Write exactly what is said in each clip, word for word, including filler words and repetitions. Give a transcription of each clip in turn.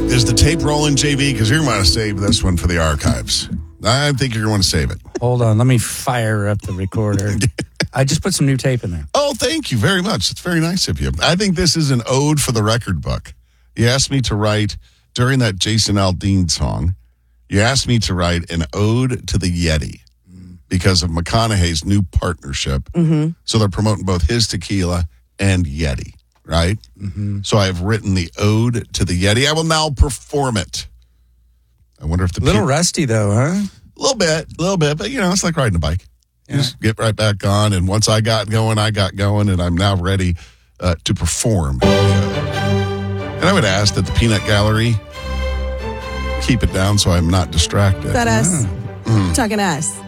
Is the tape rolling, J V? Because you're going to save this one for the archives. I think you're going to save it. Hold on. Let me fire up the recorder. I just put some new tape in there. Oh, thank you very much. It's very nice of you. I think this is an ode for the record book. You asked me to write, during that Jason Aldean song, you asked me to write an ode to the Yeti because of McConaughey's new partnership. Mm-hmm. So they're promoting both his tequila and Yeti, right? Mm-hmm. So I've written the ode to the Yeti. I will now perform it. I wonder if the... A little pe- rusty, though, huh? A little bit, a little bit, but, you know, it's like riding a bike. You Yeah. just get right back on, and once I got going, I got going, and I'm now ready uh, to perform. And I would ask that the Peanut Gallery keep it down so I'm not distracted. Is that us? Mm. Talking to us.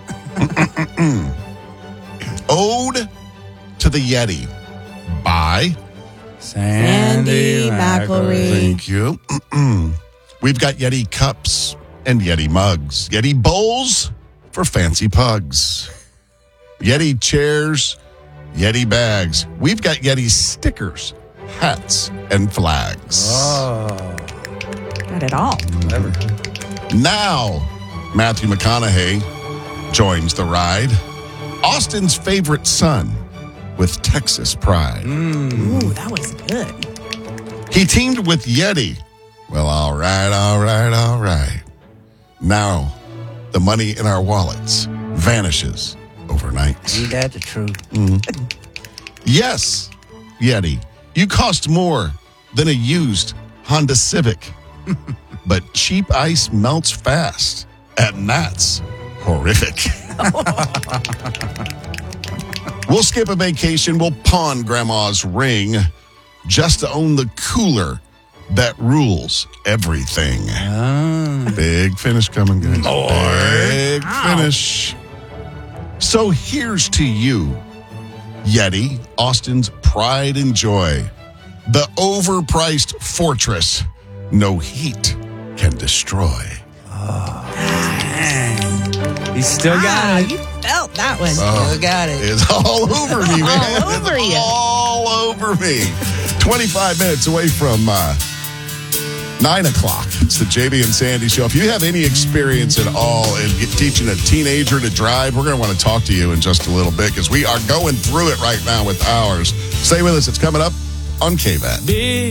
Ode to the Yeti by Sandy McElroy. Thank you. We've got Yeti cups and Yeti mugs. Yeti bowls for fancy pugs. Yeti chairs, Yeti bags. We've got Yeti stickers, hats, and flags. Oh, Got it all. whatever. Now, Matthew McConaughey joins the ride. Austin's favorite son with Texas pride. Ooh, that was good. He teamed with Yeti. Well, all right, all right, all right. Now, the money in our wallets vanishes overnight. Ain't that the truth? Yes, Yeti, you cost more than a used Honda Civic. But cheap ice melts fast, and that's horrific. We'll skip a vacation. We'll pawn Grandma's ring just to own the cooler that rules everything. Ah. Big finish coming, guys. Big finish. So here's to you, Yeti, Austin's pride and joy. The overpriced fortress no heat can destroy. He still got Ah, it. you felt that one. Still got it. It's all over me, man. All over It's you. all over me. twenty-five minutes away from uh, nine o'clock. It's the J B and Sandy Show. If you have any experience at all in get, teaching a teenager to drive, we're going to want to talk to you in just a little bit because we are going through it right now with ours. Stay with us. It's coming up on K V A T.